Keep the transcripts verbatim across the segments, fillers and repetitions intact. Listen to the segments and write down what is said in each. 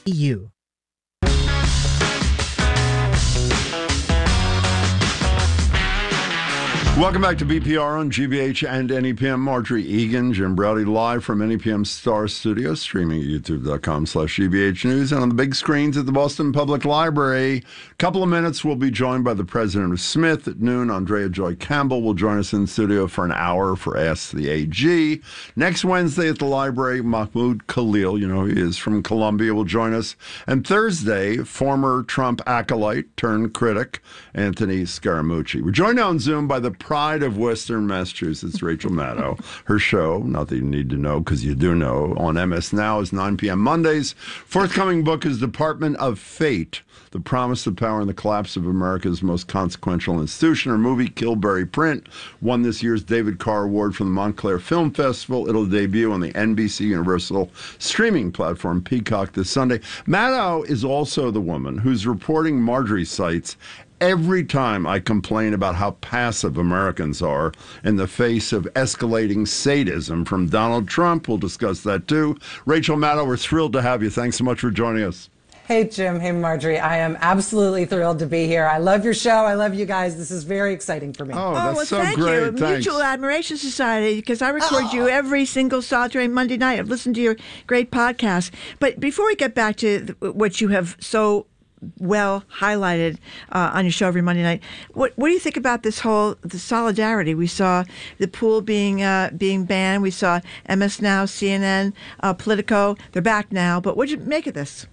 You. Welcome back to B P R on G B H and N E P M. Marjorie Egan, Jim Browdy, live from N E P M Star Studios, streaming at youtube.com slash GBH News and on the big screens at the Boston Public Library. A couple of minutes, we'll be joined by the president of Smith at noon. Andrea Joy Campbell will join us in the studio for an hour for Ask the A G. Next Wednesday at the library, Mahmoud Khalil, you know, he is from Columbia, will join us. And Thursday, former Trump acolyte turned critic, Anthony Scaramucci. We're joined on Zoom by the pride of Western Massachusetts, Rachel Maddow. Her show, not that you need to know because you do know, on M S Now is nine p.m. Mondays. Forthcoming book is Department of Fate, The Promise of Power and the Collapse of America's Most Consequential Institution. Her movie, Killberry Print, won this year's David Carr Award from the Montclair Film Festival. It'll debut on the N B C Universal streaming platform Peacock this Sunday. Maddow is also the woman who's reporting Marjorie cites every time I complain about how passive Americans are in the face of escalating sadism from Donald Trump. We'll discuss that too. Rachel Maddow, we're thrilled to have you. Thanks so much for joining us. Hey, Jim. Hey, Marjorie. I am absolutely thrilled to be here. I love your show. I love you guys. This is very exciting for me. Oh, Oh, that's well, so thank great. you. Thanks. Mutual Admiration Society, because I record Oh. you every single solitary Monday night. I've listened to your great podcast. But before we get back to th- what you have so well highlighted uh, on your show every Monday night, what what do you think about this whole the solidarity? We saw the pool being uh, being banned. We saw M S Now, C N N, uh, Politico. They're back now. But what did you make of this?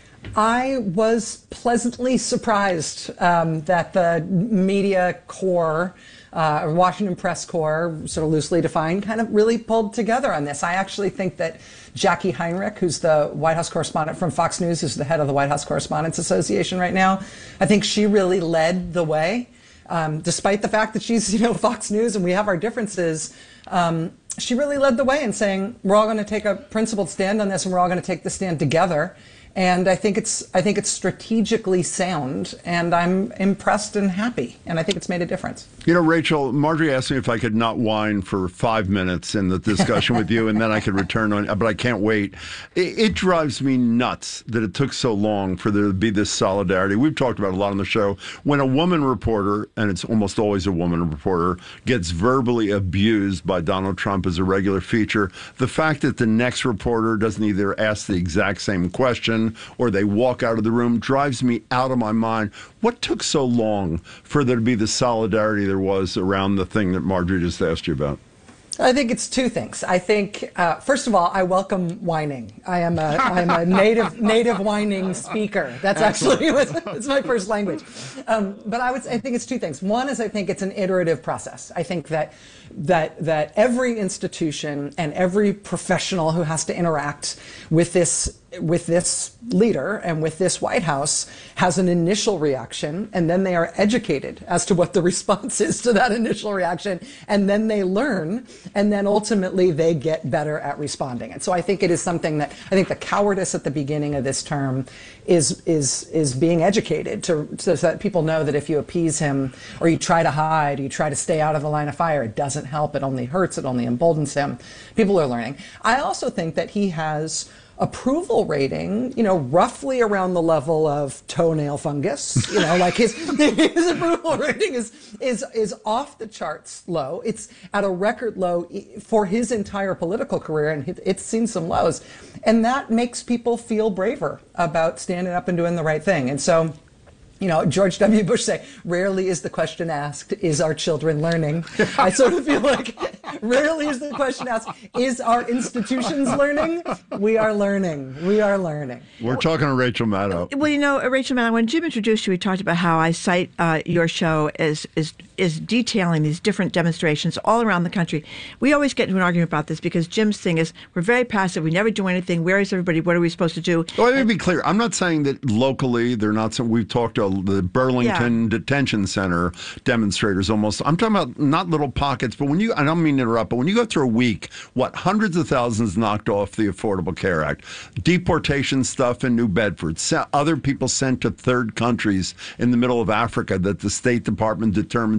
I was pleasantly surprised um, that the media corps, uh, Washington press corps, sort of loosely defined, kind of really pulled together on this. I actually think that Jackie Heinrich, who's the White House correspondent from Fox News, who's the head of the White House Correspondents Association right now, I think she really led the way. Um, despite the fact that she's, you know, Fox News and we have our differences, um, she really led the way in saying, we're all going to take a principled stand on this and we're all going to take the stand together. And I think it's I think it's strategically sound, and I'm impressed and happy, and I think it's made a difference. You know, Rachel, Marjorie asked me if I could not whine for five minutes in the discussion with you, and then I could return on, but I can't wait. It, it drives me nuts that it took so long for there to be this solidarity. We've talked about it a lot on the show. When a woman reporter, and it's almost always a woman reporter, gets verbally abused by Donald Trump as a regular feature, the fact that the next reporter doesn't either ask the exact same question or they walk out of the room drives me out of my mind. What took so long for there to be the solidarity there was around the thing that Marjorie just asked you about? I think it's two things. I think, uh, first of all, I welcome whining. I am a, I am a native native whining speaker. That's actually it's my first language. Um, but I would say, I think it's two things. One is I think it's an iterative process. I think that that that every institution and every professional who has to interact with this with this leader and with this White House has an initial reaction, and then they are educated as to what the response is to that initial reaction, and then they learn, and then ultimately they get better at responding. And so I think it is something that I think the cowardice at the beginning of this term is is is being educated to so that people know that if you appease him or you try to hide, you try to stay out of the line of fire, it doesn't help. It only hurts. It only emboldens him. People are learning. I also think that he has approval rating, you know, roughly around the level of toenail fungus. You know, like his his approval rating is is is off the charts low. It's at a record low for his entire political career, and it's seen some lows, and that makes people feel braver about standing up and doing the right thing. And so, you know, George W. Bush say, rarely is the question asked, is our children learning? I sort of feel like rarely is the question asked, is our institutions learning? We are learning. We are learning. We're talking to Rachel Maddow. Well, you know, Rachel Maddow, when Jim introduced you, we talked about how I cite uh, your show as is is detailing these different demonstrations all around the country. We always get into an argument about this because Jim's thing is we're very passive. We never do anything. Where is everybody? What are we supposed to do? Well, let me be clear. I'm not saying that locally they're not. Some, we've talked to the Burlington Yeah. Detention Center demonstrators almost. I'm talking about not little pockets, but when you, I don't mean to interrupt, but when you go through a week, what, hundreds of thousands knocked off the Affordable Care Act, deportation stuff in New Bedford, other people sent to third countries in the middle of Africa that the State Department determines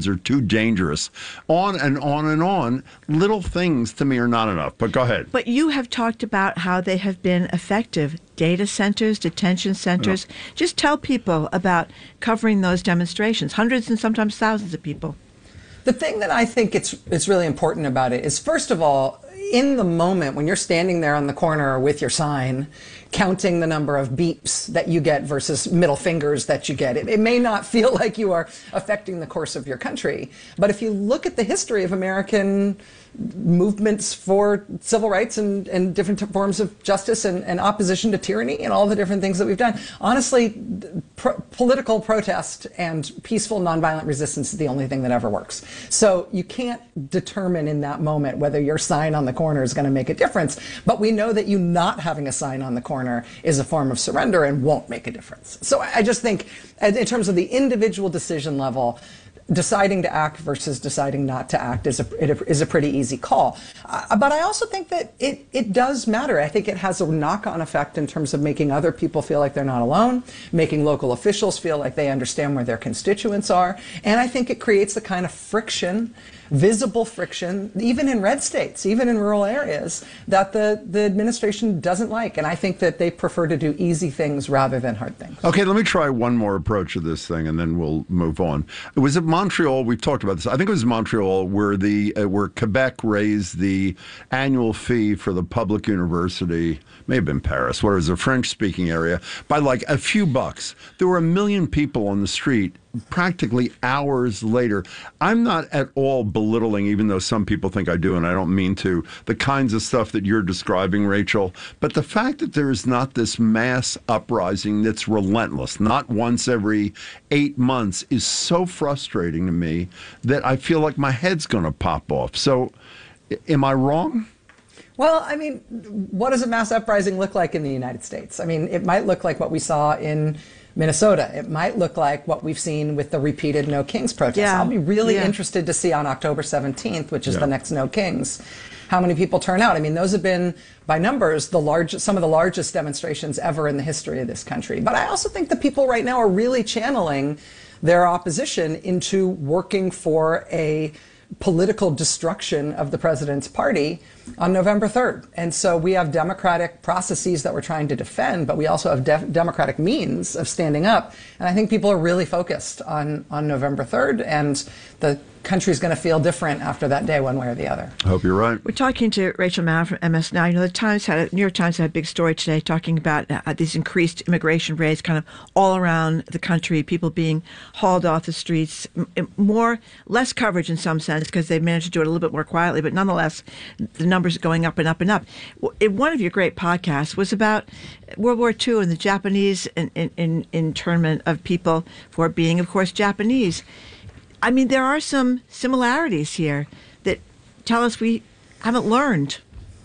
kids are too dangerous. On and on and on. Little things to me are not enough. But go ahead. But you have talked about how they have been effective. Data centers, detention centers. Yeah. Just tell people about covering those demonstrations. Hundreds and sometimes thousands of people. The thing that I think it's it's really important about it is, first of all, in the moment when you're standing there on the corner with your sign, counting the number of beeps that you get versus middle fingers that you get, it, it may not feel like you are affecting the course of your country. But if you look at the history of American movements for civil rights and, and different forms of justice and, and opposition to tyranny and all the different things that we've done, honestly, pro- political protest and peaceful nonviolent resistance is the only thing that ever works. So you can't determine in that moment whether your sign on the corner is going to make a difference. But we know that you not having a sign on the corner is a form of surrender and won't make a difference. So I just think in terms of the individual decision level, deciding to act versus deciding not to act is a, is a pretty easy call. Uh, but I also think that it, it does matter. I think it has a knock-on effect in terms of making other people feel like they're not alone, making local officials feel like they understand where their constituents are. And I think it creates the kind of friction, visible friction, even in red states, even in rural areas, that the, the administration doesn't like. And I think that they prefer to do easy things rather than hard things. Okay, let me try one more approach of this thing, and then we'll move on. It was at Montreal, we've talked about this, I think it was Montreal, where the uh, where Quebec raised the annual fee for the public university, may have been Paris, where it was a French-speaking area, by like a few bucks. There were a million people on the street practically hours later. I'm not at all belittling, even though some people think I do, and I don't mean to, the kinds of stuff that you're describing, Rachel. But the fact that there is not this mass uprising that's relentless, not once every eight months, is so frustrating to me that I feel like my head's going to pop off. So, am I wrong? Well, I mean, what does a mass uprising look like in the United States? I mean, it might look like what we saw in Minnesota. It might look like what we've seen with the repeated No Kings protests. Yeah. I'll be really yeah. interested to see on October seventeenth, which is yeah. the next No Kings, how many people turn out. I mean, those have been, by numbers, the largest, some of the largest demonstrations ever in the history of this country. But I also think the people right now are really channeling their opposition into working for a political destruction of the president's party on November third. And so we have democratic processes that we're trying to defend, but we also have de- democratic means of standing up. And I think people are really focused on, on November third, and the country's going to feel different after that day, one way or the other. I hope you're right. We're talking to Rachel Maddow from M S Now. You know, the Times had a, New York Times had a big story today talking about uh, these increased immigration rates kind of all around the country, people being hauled off the streets, m- more, less coverage in some sense because they've managed to do it a little bit more quietly, but nonetheless, the numbers are going up and up and up. One of your great podcasts was about World War Two and the Japanese in, in, in, internment of people for being, of course, Japanese. I mean, there are some similarities here that tell us we haven't learned.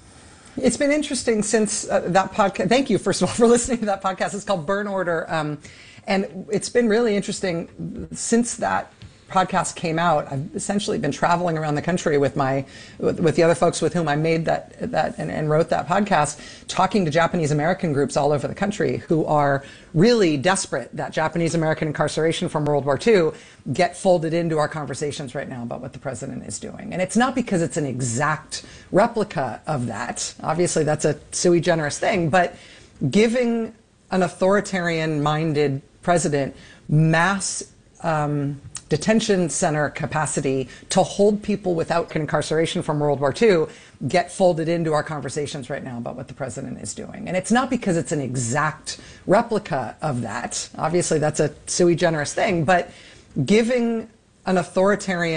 It's been interesting since uh, that podcast. Thank you, first of all, for listening to that podcast. It's called Burn Order. Um, and it's been really interesting since that podcast came out. I've essentially been traveling around the country with my with, with the other folks with whom I made that that and, and wrote that podcast, talking to Japanese American groups all over the country who are really desperate that Japanese American incarceration from World War Two get folded into our conversations right now about what the president is doing. And it's not because it's an exact replica of that. Obviously, that's a sui generis thing, but giving an authoritarian-minded president mass um, detention center capacity to hold people without incarceration from World War Two get folded into our conversations right now about what the president is doing. And it's not because it's an exact replica of that. Obviously, that's a sui generis thing, but giving an authoritarian